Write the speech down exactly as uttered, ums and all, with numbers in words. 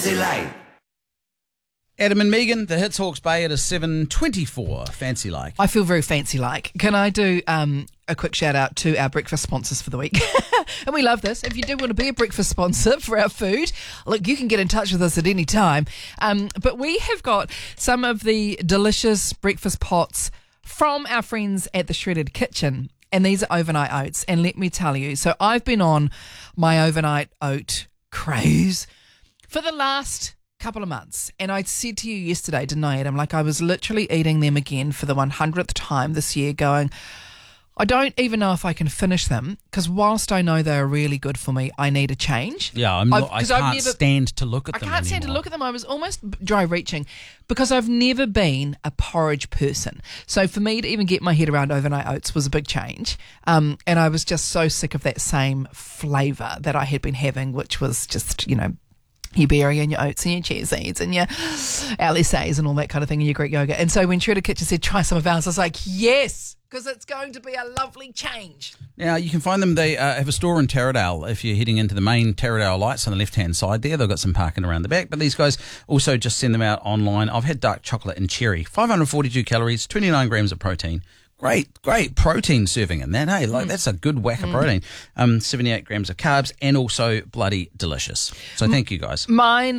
Fancy Like. Adam and Megan, the Hits Hawke's Bay at a seven twenty-four. Fancy Like. I feel very fancy like. Can I do um, a quick shout out to our breakfast sponsors for the week? And we love this. If you do want to be a breakfast sponsor for our food, look, you can get in touch with us at any time. Um, but we have got some of the delicious breakfast pots from our friends at the Shredded Kitchen. And these are overnight oats. And let me tell you, so I've been on my overnight oat craze for the last couple of months, and I said to you yesterday, didn't I, Adam? Like, I was literally eating them again for the one hundredth time this year, going, I don't even know if I can finish them, because whilst I know they're really good for me, I need a change. Yeah, I'm not, I I've can't never, stand to look at I them can't stand to anymore. look at them. I was almost dry reaching, because I've never been a porridge person. So for me to even get my head around overnight oats was a big change. Um, and I was just so sick of that same flavour that I had been having, which was just, you know, your berry and your oats and your chia seeds and your L S As and all that kind of thing and your Greek yogurt. And so when Shredded Kitchen said try some of ours, I was like, yes, because it's going to be a lovely change. Now, you can find them. They uh, have a store in Taradale. If you're heading into the main Taradale lights on the left-hand side there, they've got some parking around the back. But these guys also just send them out online. I've had dark chocolate and cherry. five hundred forty-two calories, twenty-nine grams of protein. Great, great protein serving in that, hey? Like, mm. That's a good whack of mm. protein. Um, seventy-eight grams of carbs and also bloody delicious. So thank you, guys. Mine